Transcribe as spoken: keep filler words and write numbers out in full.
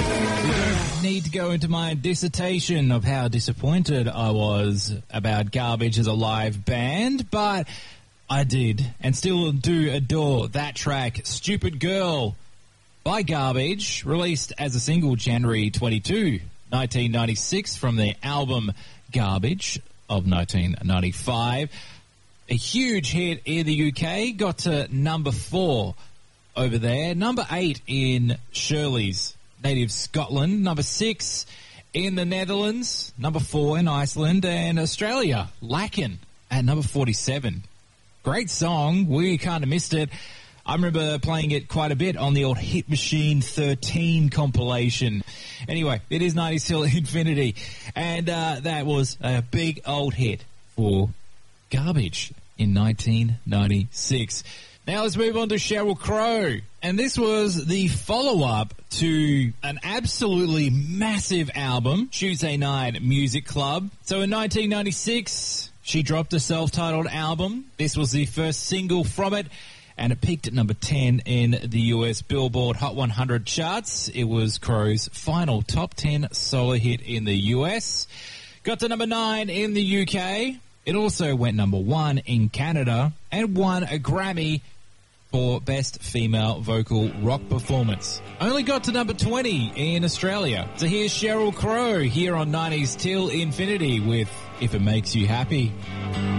Need to go into my dissertation of how disappointed I was about Garbage as a live band, but I did and still do adore that track, Stupid Girl, by Garbage, released as a single January twenty-second, nineteen ninety-six from the album Garbage of nineteen ninety-five. A huge hit in the U K, got to number four over there, number eight in Shirley's native Scotland, number six in the Netherlands, number four in Iceland, and Australia, Lacken at number forty-seven. Great song. We kind of missed it. I remember playing it quite a bit on the old Hit Machine thirteen compilation. Anyway, it is nineties Till Infinity, and uh, that was a big old hit for Garbage in nineteen ninety-six. Now let's move on to Sheryl Crow. And this was the follow-up to an absolutely massive album, Tuesday Night Music Club. So in nineteen ninety-six, she dropped a self-titled album. This was the first single from it, and it peaked at number ten in the U S Billboard Hot one hundred charts. It was Crow's final top ten solo hit in the U S. Got to number nine in the U K. It also went number one in Canada and won a Grammy for Best Female Vocal Rock Performance. Only got to number twenty in Australia. So here's Sheryl Crow here on nineties Till Infinity with If It Makes You Happy.